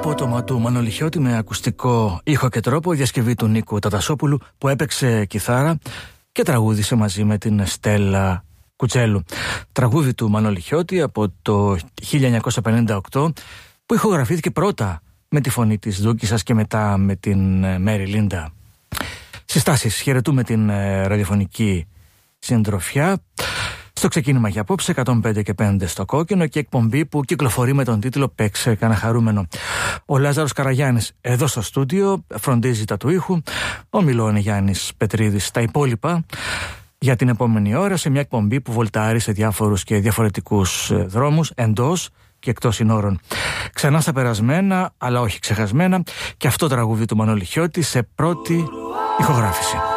απότομα του Μανώλη Χιώτη με ακουστικό ήχο και τρόπο, διασκευή του Νίκου Τατασόπουλου που έπαιξε κιθάρα και τραγούδισε μαζί με την Στέλλα Κουτσέλου. Τραγούδι του Μανώλη Χιώτη από το 1958 που ηχογραφήθηκε πρώτα με τη φωνή της Δούκισσας και μετά με την Μέρι Λίντα. Συστάσεις: χαιρετούμε την ραδιοφωνική συντροφιά στο ξεκίνημα για απόψε 105 και 5 στο κόκκινο και εκπομπή που κυκλοφορεί με τον τίτλο «Παίξε κανένα χαρούμενο». Ο Λάζαρος Καραγιάννης εδώ στο στούντιο φροντίζει τα του ήχου, ο Μιλώνη Γιάννης Πετρίδης τα υπόλοιπα για την επόμενη ώρα σε μια εκπομπή που βολτάρει σε διάφορους και διαφορετικούς δρόμους εντός και εκτός συνόρων. Ξανά στα περασμένα αλλά όχι ξεχασμένα και αυτό τραγούδι του Μανώλη Χιώτη σε πρώτη ηχογράφηση.